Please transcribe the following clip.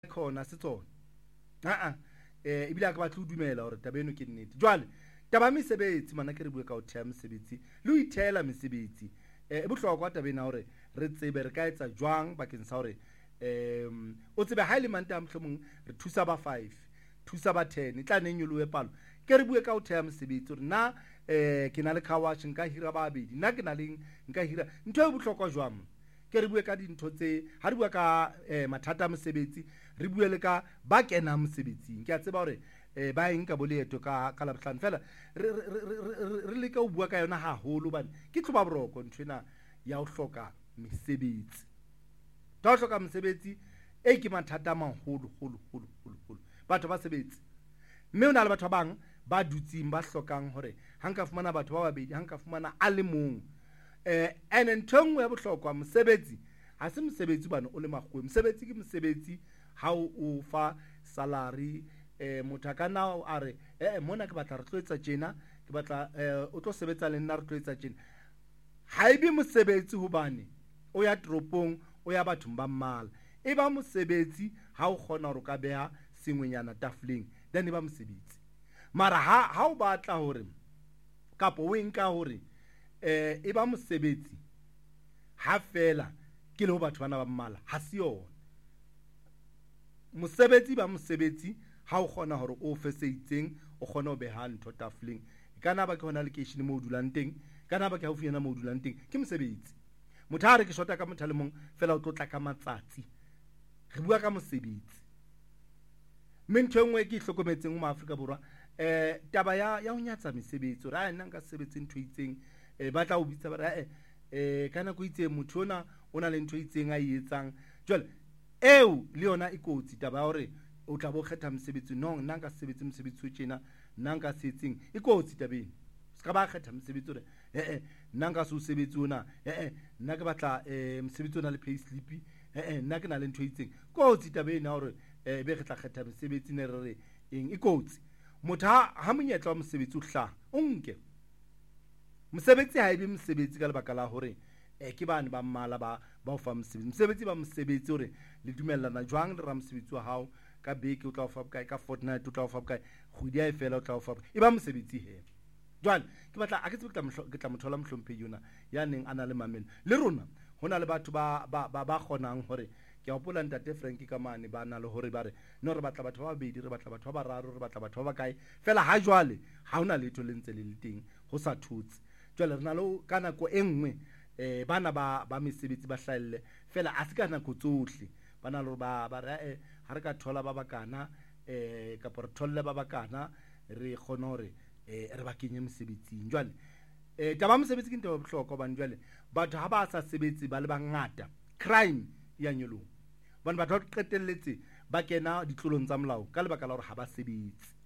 khona se tsona ebile a ka batla ho dumela hore taba eno ke nnete. Jwale taba ya mesebetsi mana ke re bue ka ho thea mesebetsi le ho ithela mesebetsi e bohlokwa taba ena hore re tsebe re ka etsa jwang bakeng sa hore o tsebe ha ile manta mohlomong re thusa ba 5 thusa ba 10 e tla neng nyolohe palo ke re bue ka ho thea mesebetsi hore na ke na le car wash nka hira ba babedi nna ke na le nka hira ntho e bohlokwa jwang ke re bue ka dintho tse ha re bua ka mathata a mosebetsi re bue le ka ba kena mosebetsing ke a tseba hore ba eng ka boleeto ka labohlano fela re le ka ho bua ka yona haholo bane ke tlo ba boroko nthwena ya ho hloka mesebetsi ta ho hloka mesebetsi e ke mathata a maholo batho ba sebetsi mme o na le batho ba bang ba dutsing ba hlokang hore ha nka fumana batho ba babedi ha nka fumana a le mong ene ntho nngwe ya bohlokwa mosebetsi ha se mosebetsi bana o le makgwe mosebetsi ke mosebetsi ha o fa salary motho a ka nna a re mona ke batla re tlo etsa tjena ke batla o tlo sebetsa le nna re tlo etsa tjena ha ebe mosebetsi hobane o ya toropong o ya bathong ba mmala e ba mosebetsi ha o kgona hore o ka beha sengwenyana tafoleng then e ba mosebetsi mara ha o batla hore kapo o enka hore e ba mosebetsi ha fela ke le ho batho bana ba mmala ha se yona mosebetsi ba mosebetsi ha o kgona hore o fe se itseng o kgona ho beha ntho tafoleng kana ba ke hona location mo dulang teng kana ba ke haufinyana mo dulang teng ke mosebetsi motho ha re ke shota ka motho le mong fela o tlo tla ka matsatsi re bua ka mosebetsi mme ntho engwe ke hlokometseng mo Afrika Borwa taba ya ho nyatsa mesebetsi ra nna nka sebetse ntho itseng ba tla o bitsa ba re kana go itse motho ona ona le ntho itseng a etsang jwale eo le yona e kotsi taba ya hore o tla bo kgetha mosebetsi no nna nka sebetse mosebetsi o tjena nna nka se etseng e kotsi tabeng se ka ba kgetha mosebetsi hore nna nka se o sebetsi ona nna ke batla mosebetsi ona le pay slip nna ke na le ntho itseng kotsi tabeng ya hore be re tla kgetha mosebetsi ne re eng e kotsi motho ha monyetla wa mosebetsi o hlaha o nke mosebetsi ha ebe mosebetsi ka lebaka la hore ke bane ba mmala ba o fa mosebetsi ba mosebetsi hore le dumellana jwang le ra mosebetsi wa hao ka beke o tla o fa bokae ka fortnight o tla o fa bokae kgwedi ya e fela o tla o fa bokae e ba mosebetsi he jwale ke batla a ke tsebe ke tla mothola mohlomphe yona ya neng ana le mamelo le rona hona le batho ba kgonang hore ke a hopola ntate Frank ka mane ba na le hore ba re no re batla batho ba babedi re batla batho ba bararo re batla batho ba bakae fela ha jwale ha hona letho le ntse le le teng ho sa thutse jwale re na le ka nako e nngwe bana ba mesebetsi ba hlahelle fela a se ka nako tsohle bana le ba re ha re ka thola ba bakana ka re tholle ba bakana re kgona hore re ba kenye mosebetsing jwale taba mosebetsi ke ntho ya bohlokwa bana jwale batho ha ba sa sebetse ba le bangata crime ya nyolong bana batho ba qetelletse ba kena ditlolong tsa molao ka lebaka la hore ha ba sebetse